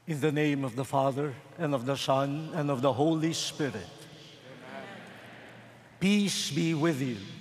In the name of the Father, and of the Son, and of the Holy Spirit. Peace be with you.